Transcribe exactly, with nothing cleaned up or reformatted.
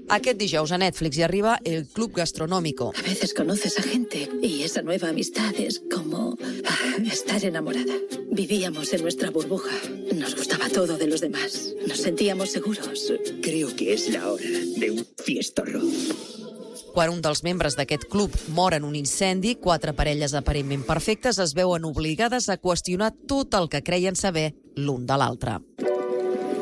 Aquest dijous a Netflix hi arriba El Club Gastronómico. A veces conoces a gente y esa nueva amistad es como estar enamorada. Vivíamos en nuestra burbuja. Nos gustaba todo de los demás. Nos sentíamos seguros. Creo que es la hora de un fiestorro. Quan un dels membres d'aquest club mor en un incendi, quatre parelles aparentment perfectes es veuen obligades a qüestionar tot el que creien saber l'un de l'altre.